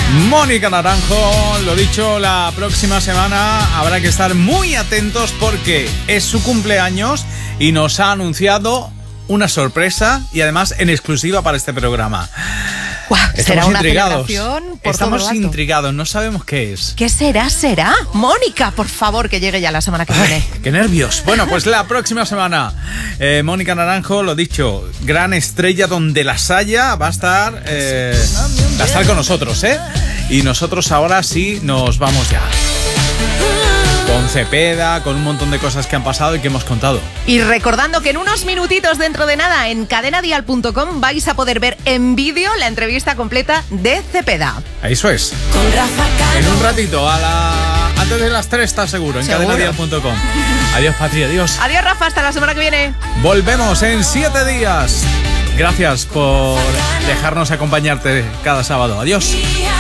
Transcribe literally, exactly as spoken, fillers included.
Mónica Naranjo, lo dicho, la próxima semana habrá que estar muy atentos porque es su cumpleaños y nos ha anunciado una sorpresa y además en exclusiva para este programa. Wow, Estamos será una intrigados. celebración por Estamos todo lo alto. intrigados, no sabemos qué es. ¿Qué será? ¿Será? Mónica, por favor, que llegue ya la semana que viene. Ay, ¡qué nervios! Bueno, pues la próxima semana, eh, Mónica Naranjo, lo dicho, gran estrella donde las haya, va a estar, eh, va a estar con nosotros, ¿eh? Y nosotros ahora sí nos vamos ya. Con Cepeda, con un montón de cosas que han pasado y que hemos contado. Y recordando que en unos minutitos dentro de nada en cadena dial punto com vais a poder ver en vídeo la entrevista completa de Cepeda. Eso es. Con Rafa Cano. En un ratito, a la... antes de las tres está seguro, en Seguro. cadena dial punto com. Adiós, Patria, adiós. Adiós, Rafa, hasta la semana que viene. Volvemos en siete días. Gracias por dejarnos acompañarte cada sábado. Adiós.